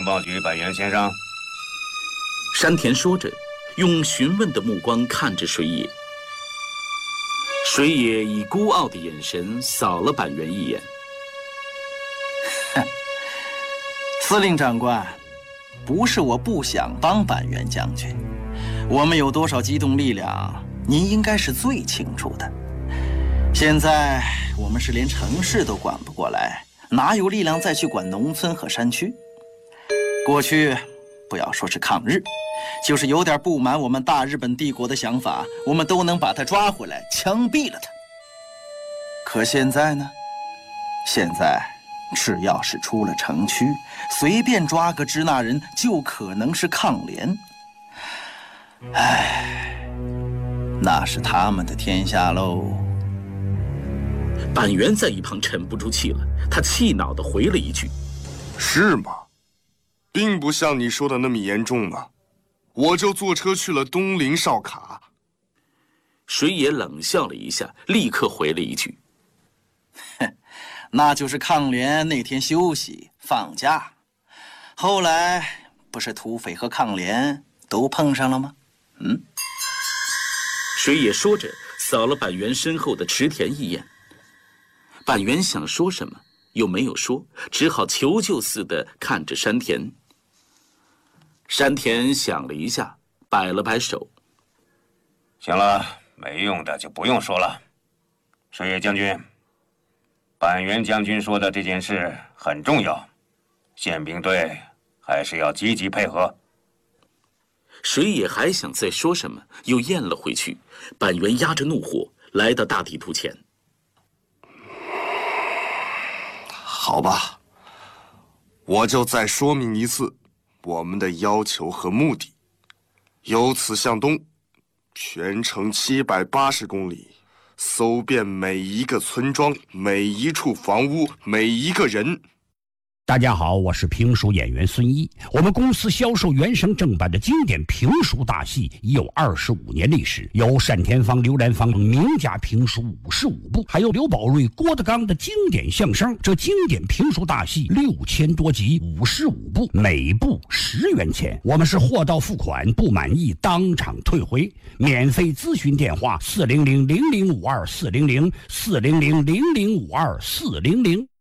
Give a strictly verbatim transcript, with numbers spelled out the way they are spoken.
报局板垣先生。 山田说着，用询问的目光看着水野。水野以孤傲的眼神扫了板垣一眼。 司令长官，不是我不想帮板垣将军，我们有多少机动力量，您应该是最清楚的。现在我们是连城市都管不过来，哪有力量再去管农村和山区？过去，不要说是抗日，就是有点不满我们大日本帝国的想法，我们都能把他抓回来，枪毙了他。可现在呢？现在只要是出了城区，随便抓个支那人就可能是抗联。唉，那是他们的天下喽。 板垣在一旁沉不住气了，他气恼地回了一句：“ 是吗？并不像你说的那么严重呢。我就坐车去了东陵哨卡。” 水野冷笑了一下，立刻回了一句：“ 哼，那就是抗联那天休息放假，后来不是土匪和抗联都碰上了吗？”嗯。 水野说着，扫了板垣身后的池田一眼。板垣想说什么，又没有说，只好求救似的看着山田。山田想了一下，摆了摆手：“ 行了，没用的就不用说了。水野将军，板垣将军说的这件事很重要，宪兵队还是要积极配合。” 水野还想再说什么，又咽了回去。板垣压着怒火来到大地图前。 好吧，我就再说明一次我们的要求和目的。由此向东，全程七百八十公里，搜遍每一个村庄、每一处房屋、每一个人。 大家好，我是评书演员孙一。我们公司销售原声正版的经典评书大戏已有二十五年历史，有单田芳、刘兰芳名家评书五十五部，还有刘宝瑞、郭德纲的经典相声。这经典评书大戏六千多集，五十五部，每部十元钱。我们是货到付款，不满意当场退回。免费咨询电话：四零零零零五二四零零四零零零零五二四零零。